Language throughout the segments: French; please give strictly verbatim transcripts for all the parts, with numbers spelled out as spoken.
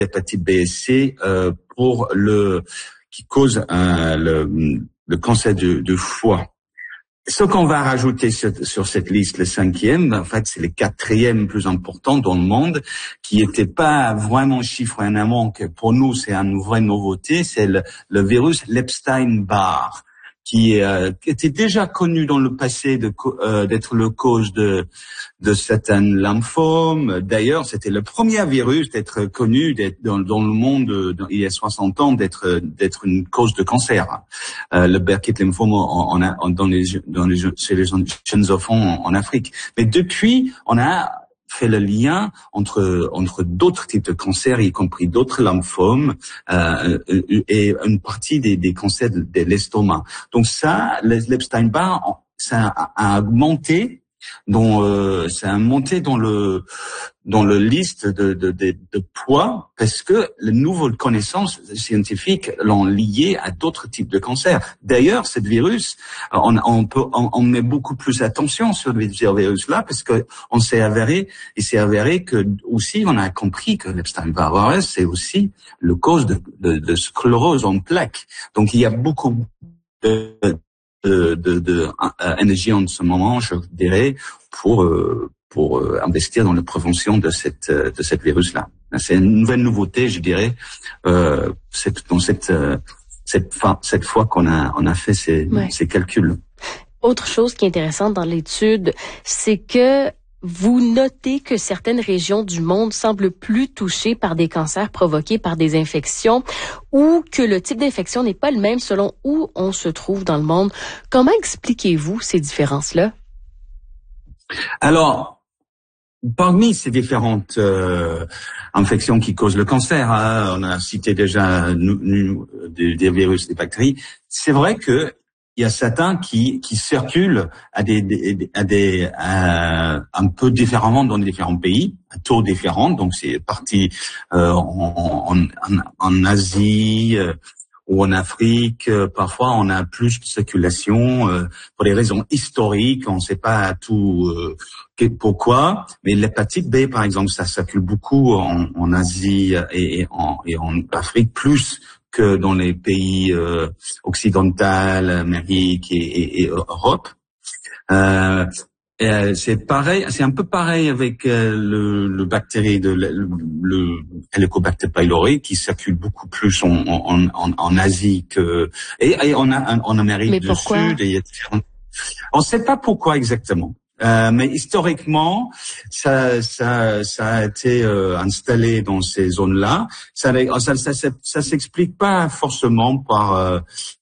l'hépatite B et C euh, pour le qui cause euh, le, le cancer du, du foie. Ce qu'on va rajouter sur, sur cette liste, le cinquième, en fait, c'est le quatrième plus important dans le monde, qui n'était pas vraiment chiffré en amont, que pour nous, c'est une vraie nouveauté, c'est le, le virus Epstein-Barr, qui, euh, qui était déjà connu dans le passé de, euh, d'être le cause de, de certains lymphomes. D'ailleurs, c'était le premier virus d'être connu d'être dans, dans le monde dans, il y a soixante ans d'être d'être une cause de cancer. Euh, le Burkitt lymphome en, en, en, dans les, dans les, chez les jeunes enfants en, en Afrique. Mais depuis, on a fait le lien entre entre d'autres types de cancers, y compris d'autres lymphomes euh, et une partie des, des cancers de, de l'estomac. Donc ça, l'Epstein-Barr, ça a, a augmenté. Dont euh, ça a monté dans le dans le liste de, de, de, de poids parce que les nouvelles connaissances scientifiques l'ont lié à d'autres types de cancers. D'ailleurs, ce virus, on, on peut on, on met beaucoup plus attention sur ce virus-là parce que on s'est avéré il s'est avéré que aussi on a compris que l'Epstein-Barr c'est aussi le cause de, de, de sclérose en plaques. Donc il y a beaucoup de de, de, de euh, énergie en ce moment, je dirais, pour euh, pour euh, investir dans la prévention de cette euh, de cette virus-là. C'est une nouvelle nouveauté, je dirais, euh, cette, dans cette euh, cette fin, cette fois qu'on a on a fait ces ouais. ces calculs. Autre chose qui est intéressante dans l'étude, c'est que vous notez que certaines régions du monde semblent plus touchées par des cancers provoqués par des infections ou que le type d'infection n'est pas le même selon où on se trouve dans le monde. Comment expliquez-vous ces différences-là? Alors, parmi ces différentes euh, infections qui causent le cancer, hein, on a cité déjà nous, nous, des, des virus, des bactéries, c'est vrai que il y a certains qui qui circulent à des, des à des à, un peu différemment dans les différents pays, à taux différents. Donc c'est parti euh, en, en en Asie euh, ou en Afrique. Euh, parfois on a plus de circulation euh, pour des raisons historiques. On ne sait pas tout euh, pourquoi. Mais l'hépatite B par exemple, ça circule beaucoup en, en Asie et, et en et en Afrique plus que dans les pays euh, occidentaux, Amérique et, et, et Europe. Euh, et c'est pareil, c'est un peu pareil avec euh, le, le bactérie de le, le Helicobacter pylori qui circule beaucoup plus en, en, en, en Asie que et, et en, en Amérique Mais du pourquoi? Sud. Et on ne sait pas pourquoi exactement. Euh, mais historiquement, ça, ça, ça a été euh, installé dans ces zones-là. Ça, ça, ça, ça, ça s'explique pas forcément par euh,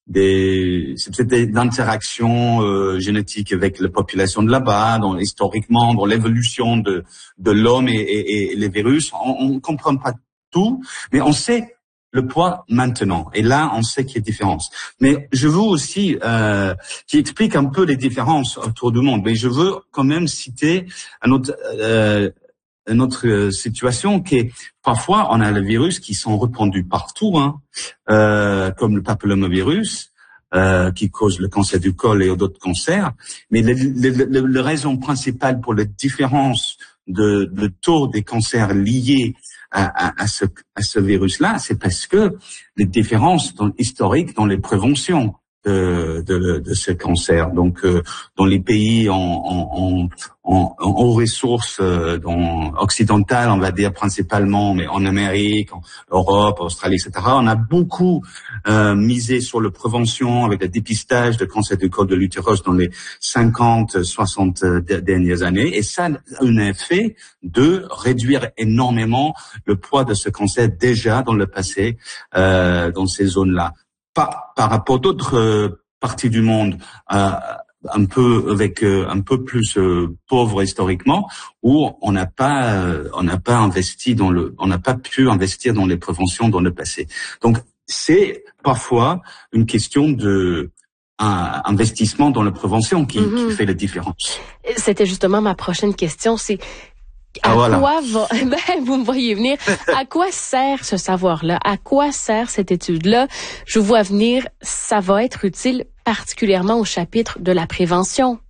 des, c'est peut-être des interactions euh, génétiques avec la population de là-bas, dans historiquement, dans l'évolution de de l'homme et, et, et les virus. On, on comprend pas tout, mais on sait le poids maintenant. Et là, on sait qu'il y a différence. Mais je veux aussi, euh, qui explique un peu les différences autour du monde. Mais je veux quand même citer un autre, euh, une autre situation qui est, parfois, on a les virus qui sont répandus partout, hein, euh, comme le papillomavirus, euh, qui cause le cancer du col et d'autres cancers. Mais la raison principale pour la différence de, de taux des cancers liés À, à, à ce, à ce virus-là, c'est parce que les différences dans, historiques dans les préventions de, de, de ce cancer. Donc, euh, dans les pays en, en, en, en haut ressources, euh, dans occidentales, on va dire principalement, mais en Amérique, en Europe, Australie, et cetera, on a beaucoup euh, misé sur la prévention avec le dépistage de cancer du col de l'utérus dans les cinquante, soixante dernières années. Et ça a un effet de réduire énormément le poids de ce cancer déjà dans le passé, euh, dans ces zones-là. Par, par rapport à d'autres euh, parties du monde, euh, un peu avec euh, un peu plus euh, pauvres historiquement, où on n'a pas euh, on n'a pas investi dans le on n'a pas pu investir dans les préventions dans le passé. Donc c'est parfois une question de un investissement dans la prévention qui, mm-hmm. qui fait la différence. C'était justement ma prochaine question, c'est À ah, voilà. quoi va, ben, vous me voyez venir, à quoi sert ce savoir-là? À quoi sert cette étude-là? Je vous vois venir, ça va être utile particulièrement au chapitre de la prévention.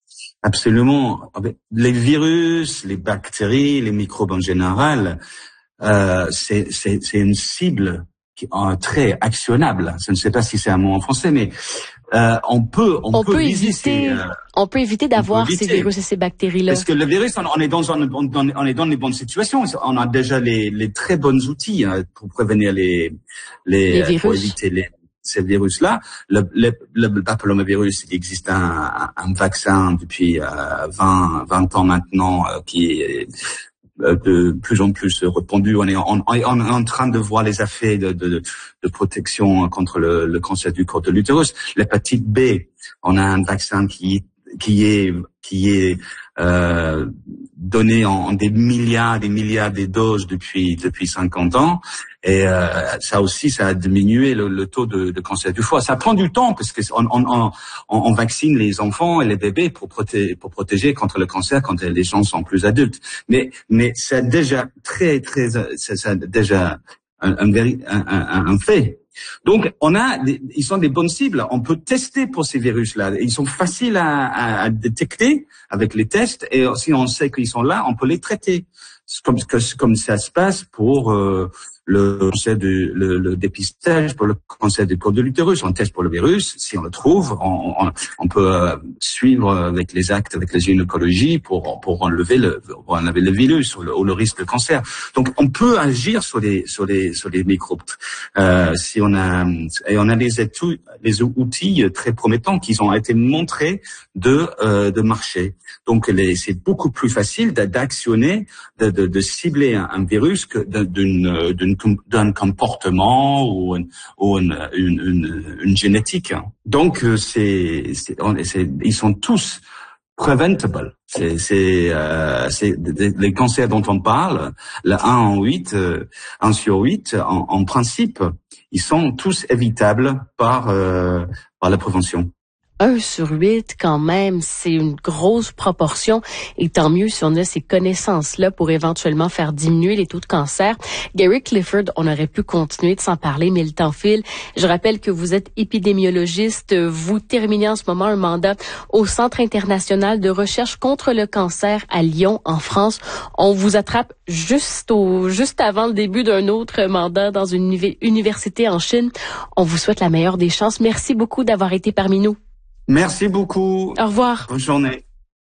Absolument. Les virus, les bactéries, les microbes en général, euh, c'est, c'est, c'est une cible qui est très actionnable. Je ne sais pas si c'est un mot en français, mais euh, on peut, on, on peut, peut éviter, ces, euh, on peut éviter d'avoir ces virus et ces bactéries-là. Parce que le virus, on, on est dans, un, on, on est dans les bonnes situations. On a déjà les, les très bons outils hein, pour prévenir les, les, les virus. Pour éviter les, ces virus-là. Le, le, le papillomavirus, il existe un, un vaccin depuis euh, vingt, vingt ans maintenant euh, qui est de plus en plus répandu. On est, on, on est en train de voir les effets de, de, de protection contre le, le cancer du col de l'utérus. L'hépatite B, on a un vaccin qui qui est qui est euh, donné en, en des milliards, des milliards de doses depuis depuis cinquante ans. Et euh, ça aussi, ça a diminué le, le taux de, de cancer du foie. Ça prend du temps parce que on, on, on, on vaccine les enfants et les bébés pour protéger, pour protéger contre le cancer quand les gens sont plus adultes. Mais mais c'est déjà très très c'est, c'est déjà un, un, un, un fait. Donc, on a, des, ils sont des bonnes cibles. On peut tester pour ces virus-là. Ils sont faciles à, à, à détecter avec les tests. Et si on sait qu'ils sont là, on peut les traiter. C'est comme, comme ça se passe pour euh, le cancer du le, le dépistage pour le cancer du col de l'utérus. On teste pour le virus. Si on le trouve, on, on, on peut euh, suivre avec les actes, avec les gynécologies pour pour enlever le pour enlever le virus ou le, ou le risque de cancer. Donc, on peut agir sur les sur les sur les microbes. Euh, si on a et on a des outils, des outils très promettants qui ont été montrés de euh, de marcher. Donc, les, c'est beaucoup plus facile d'actionner, de, de, de cibler un, un virus que d'une d'une d'un comportement ou une, ou une, une, une, une génétique. Donc, c'est, c'est, on, c'est ils sont tous preventable. C'est, c'est, euh, c'est les cancers dont on parle, le un en huit, euh, un sur huit, en, en principe, ils sont tous évitables par euh, par la prévention. Un sur huit, quand même, c'est une grosse proportion. Et tant mieux si on a ces connaissances-là pour éventuellement faire diminuer les taux de cancer. Gary Clifford, on aurait pu continuer de s'en parler, mais le temps file. Je rappelle que vous êtes épidémiologiste. Vous terminez en ce moment un mandat au Centre international de recherche contre le cancer à Lyon, en France. On vous attrape juste au, juste avant le début d'un autre mandat dans une université en Chine. On vous souhaite la meilleure des chances. Merci beaucoup d'avoir été parmi nous. Merci beaucoup. Au revoir. Bonne journée.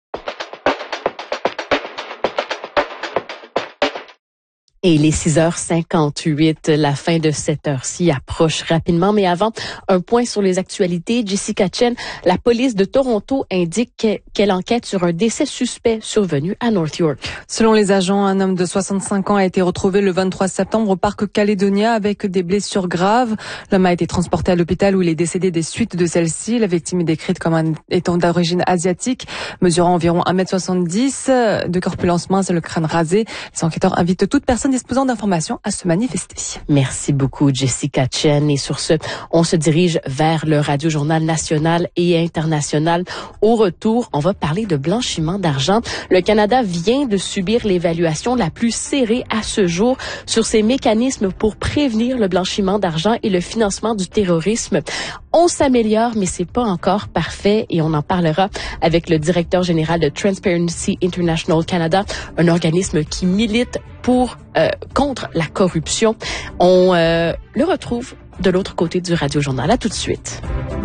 Et il est six heures cinquante-huit, la fin de cette heure-ci approche rapidement. Mais avant, un point sur les actualités. Jessica Chen, la police de Toronto indique qu'elle enquête sur un décès suspect survenu à North York. Selon les agents, un homme de soixante-cinq ans a été retrouvé le vingt-trois septembre au parc Calédonia avec des blessures graves. L'homme a été transporté à l'hôpital où il est décédé des suites de celle-ci. La victime est décrite comme un, étant d'origine asiatique, mesurant environ un mètre soixante-dix, de corpulence mince et le crâne rasé. Les enquêteurs invitent toute personne disposant d'informations à se manifester. Merci beaucoup, Jessica Chen. Et sur ce, on se dirige vers le Radio-Journal national et international. Au retour, on va parler de blanchiment d'argent. Le Canada vient de subir l'évaluation la plus serrée à ce jour sur ses mécanismes pour prévenir le blanchiment d'argent et le financement du terrorisme. On s'améliore, mais c'est pas encore parfait et on en parlera avec le directeur général de Transparency International Canada, un organisme qui milite pour euh, contre la corruption. On euh, le retrouve de l'autre côté du Radio-Journal. À tout de suite.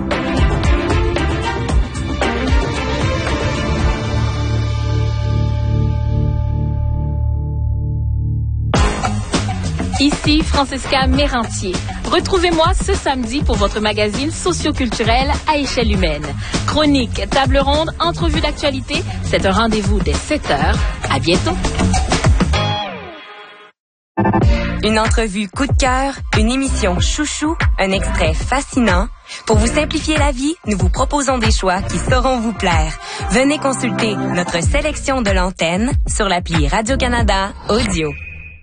Ici Francesca Mérantier. Retrouvez-moi ce samedi pour votre magazine socioculturel à échelle humaine. Chronique, table ronde, entrevue d'actualité, c'est un rendez-vous dès sept heures. À bientôt. Une entrevue coup de cœur, une émission chouchou, un extrait fascinant. Pour vous simplifier la vie, nous vous proposons des choix qui sauront vous plaire. Venez consulter notre sélection de l'antenne sur l'appli Radio-Canada Audio.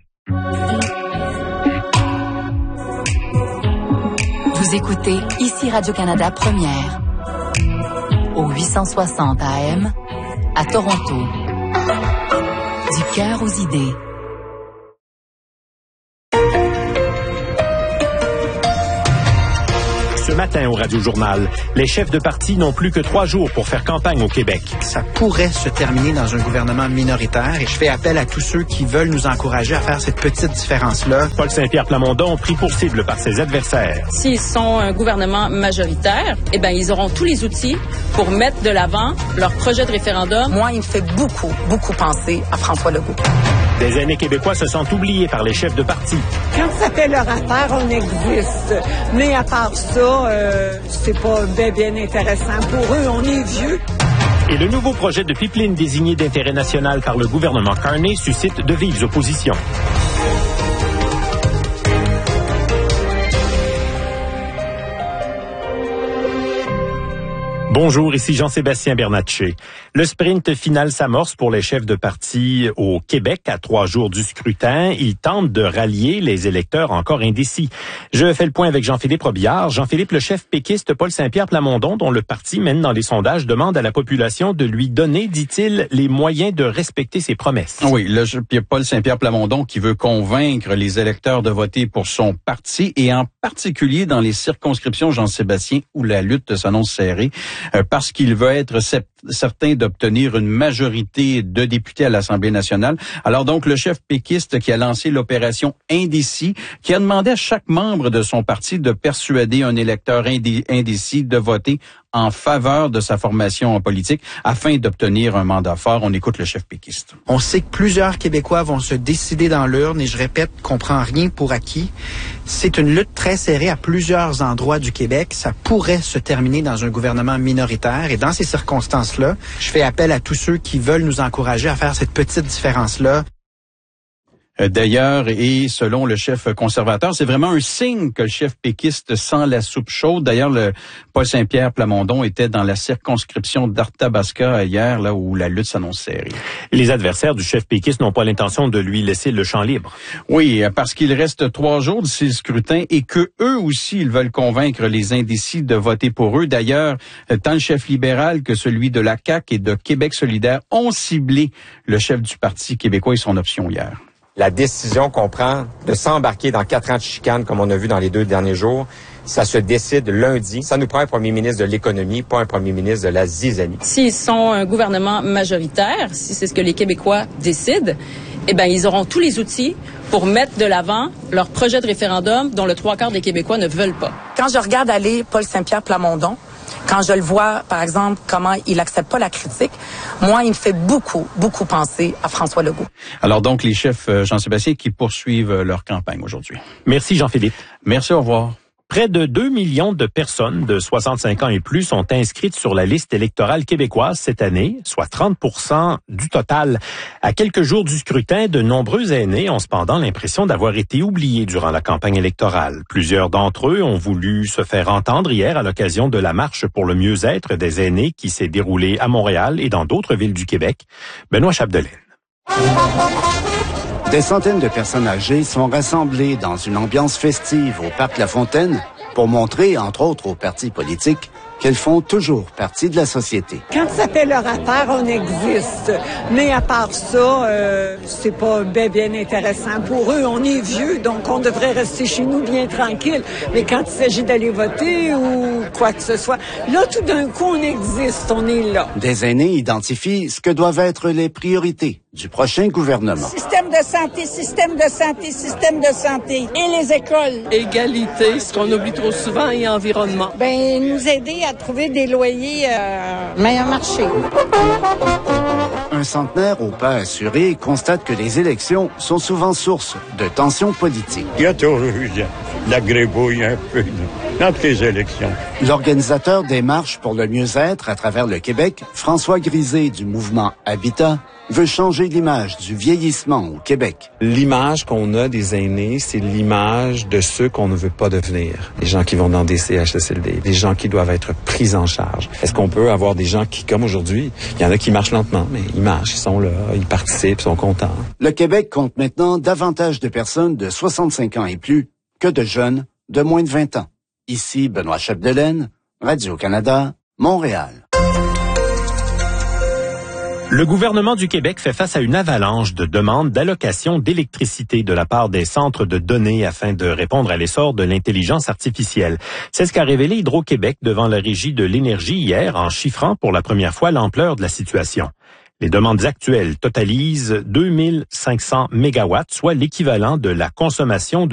Vous écoutez ici Radio-Canada Première au huit cent soixante A M à Toronto. Du cœur aux idées. Ce matin, matin au Radio-Journal. Les chefs de parti n'ont plus que trois jours pour faire campagne au Québec. Ça pourrait se terminer dans un gouvernement minoritaire et je fais appel à tous ceux qui veulent nous encourager à faire cette petite différence-là. Paul Saint-Pierre Plamondon, pris pour cible par ses adversaires. S'ils sont un gouvernement majoritaire, eh ben ils auront tous les outils pour mettre de l'avant leur projet de référendum. Moi, il me fait beaucoup, beaucoup penser à François Legault. Des aînés québécois se sentent oubliés par les chefs de parti. Quand ça fait leur affaire, on existe. Mais à part ça, euh, c'est pas bien, bien intéressant pour eux. On est vieux. Et le nouveau projet de pipeline désigné d'intérêt national par le gouvernement Carney suscite de vives oppositions. Bonjour, ici Jean-Sébastien Bernatchez. Le sprint final s'amorce pour les chefs de parti au Québec à trois jours du scrutin. Ils tentent de rallier les électeurs encore indécis. Je fais le point avec Jean-Philippe Robillard. Jean-Philippe, le chef péquiste Paul Saint-Pierre Plamondon, dont le parti mène dans les sondages, demande à la population de lui donner, dit-il, les moyens de respecter ses promesses. Oui, le Paul Saint-Pierre Plamondon qui veut convaincre les électeurs de voter pour son parti et en particulier dans les circonscriptions, Jean-Sébastien, où la lutte s'annonce serrée. Euh, parce qu'il veut être certain d'obtenir une majorité de députés à l'Assemblée nationale. Alors donc, le chef péquiste qui a lancé l'opération Indécis, qui a demandé à chaque membre de son parti de persuader un électeur indé- indécis de voter en faveur de sa formation en politique afin d'obtenir un mandat fort. On écoute le chef péquiste. On sait que plusieurs Québécois vont se décider dans l'urne et je répète qu'on prend rien pour acquis. C'est une lutte très serrée à plusieurs endroits du Québec. Ça pourrait se terminer dans un gouvernement minoritaire et dans ces circonstances-là, je fais appel à tous ceux qui veulent nous encourager à faire cette petite différence-là. D'ailleurs, et selon le chef conservateur, c'est vraiment un signe que le chef péquiste sent la soupe chaude. D'ailleurs, le Paul Saint-Pierre Plamondon était dans la circonscription d'Arthabasca hier, là où la lutte s'annonce serrée. Les adversaires du chef péquiste n'ont pas l'intention de lui laisser le champ libre. Oui, parce qu'il reste trois jours d'ici le scrutin et que eux aussi, ils veulent convaincre les indécis de voter pour eux. D'ailleurs, tant le chef libéral que celui de la C A Q et de Québec solidaire ont ciblé le chef du Parti québécois et son option hier. La décision qu'on prend de s'embarquer dans quatre ans de chicane, comme on a vu dans les deux derniers jours, ça se décide lundi. Ça nous prend un premier ministre de l'économie, pas un premier ministre de la zizanie. S'ils sont un gouvernement majoritaire, si c'est ce que les Québécois décident, eh ben ils auront tous les outils pour mettre de l'avant leur projet de référendum dont le trois quarts des Québécois ne veulent pas. Quand je regarde aller Paul Saint-Pierre Plamondon, quand je le vois, par exemple, comment il accepte pas la critique, moi, il me fait beaucoup, beaucoup penser à François Legault. Alors donc, les chefs Jean-Sébastien qui poursuivent leur campagne aujourd'hui. Merci Jean-Philippe. Merci, au revoir. Près de deux millions de personnes de soixante-cinq ans et plus sont inscrites sur la liste électorale québécoise cette année, soit trente pour cent du total. À quelques jours du scrutin, de nombreux aînés ont cependant l'impression d'avoir été oubliés durant la campagne électorale. Plusieurs d'entre eux ont voulu se faire entendre hier à l'occasion de la marche pour le mieux-être des aînés qui s'est déroulée à Montréal et dans d'autres villes du Québec. Benoît Chapdelaine. Des centaines de personnes âgées sont rassemblées dans une ambiance festive au Parc La Fontaine pour montrer, entre autres aux partis politiques, qu'elles font toujours partie de la société. Quand ça fait leur affaire, on existe. Mais à part ça, euh, c'est pas bien, bien intéressant pour eux. On est vieux, donc on devrait rester chez nous bien tranquille. Mais quand il s'agit d'aller voter ou quoi que ce soit, là, tout d'un coup, on existe, on est là. Des aînés identifient ce que doivent être les priorités du prochain gouvernement. Système de santé, système de santé, système de santé. Et les écoles. Égalité, ce qu'on oublie trop souvent, et environnement. Ben, nous aider à trouver des loyers euh, meilleur marché. Un centenaire au pas assuré constate que les élections sont souvent source de tensions politiques. Il y a toujours eu de la grébouille un peu dans toutes les élections. L'organisateur des marches pour le mieux-être à travers le Québec, François Grisé du mouvement Habitat, veut changer l'image du vieillissement au Québec. L'image qu'on a des aînés, c'est l'image de ceux qu'on ne veut pas devenir. Les gens qui vont dans des C H S L D, les gens qui doivent être pris en charge. Est-ce qu'on peut avoir des gens qui, comme aujourd'hui, il y en a qui marchent lentement, mais ils marchent, ils sont là, ils participent, ils sont contents. Le Québec compte maintenant davantage de personnes de soixante-cinq ans et plus que de jeunes de moins de vingt ans. Ici, Benoît Chapdelaine, Radio-Canada, Montréal. Le gouvernement du Québec fait face à une avalanche de demandes d'allocation d'électricité de la part des centres de données afin de répondre à l'essor de l'intelligence artificielle. C'est ce qu'a révélé Hydro-Québec devant la Régie de l'énergie hier en chiffrant pour la première fois l'ampleur de la situation. Les demandes actuelles totalisent deux mille cinq cents mégawatts, soit l'équivalent de la consommation de